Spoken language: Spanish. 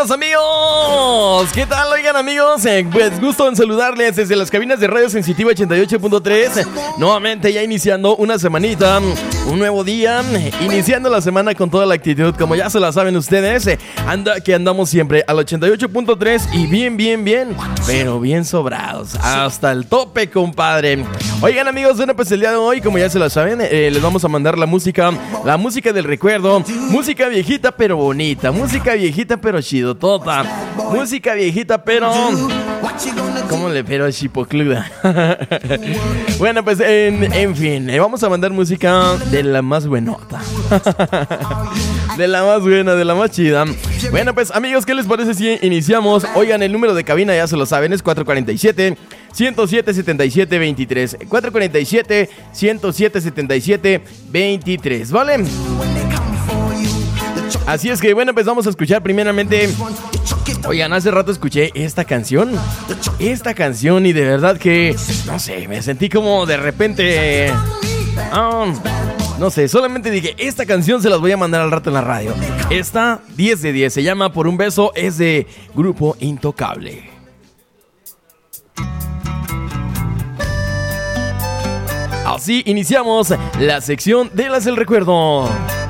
buenos amigos. ¿Qué tal? Oigan, amigos, pues gusto en saludarles desde las cabinas de Radio Sensitiva 88.3. Nuevamente ya iniciando una semanita, un nuevo día, iniciando la semana con toda la actitud, como ya se la saben ustedes. Que andamos siempre al 88.3 y bien, pero bien sobrados, hasta el tope, compadre. Oigan, amigos, bueno, pues el día de hoy, como ya se la saben, les vamos a mandar la música del recuerdo, música viejita pero bonita, música viejita pero chidotota, música viejita pero... ¿Cómo le pero chipocluda? Bueno, pues en fin, vamos a mandar música de la más buenota. De la más buena, de la más chida. Bueno, pues amigos, ¿qué les parece si iniciamos? Oigan, el número de cabina ya se lo saben, es 447-107-77-23. 447-107-77-23, ¿vale? Así es que, bueno, pues vamos a escuchar primeramente. Oigan, hace rato escuché esta canción y de verdad que, no sé, me sentí como de repente... no sé, solamente dije, esta canción se las voy a mandar al rato en la radio. Esta, 10 de 10, se llama Por un beso, es de Grupo Intocable. Así iniciamos la sección de las del recuerdo.